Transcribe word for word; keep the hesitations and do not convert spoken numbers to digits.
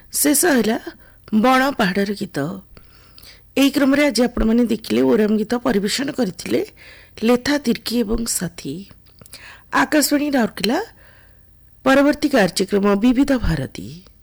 शेष है बण पहाड़ गीत। यही क्रम आज आपण मैंने देखिले ओराम गीत परिवेशन करथिले लेथा तिर्की एवं साथी। आकाशवाणी राउरकेला। परवर्ती कार्यक्रम विविध भारती।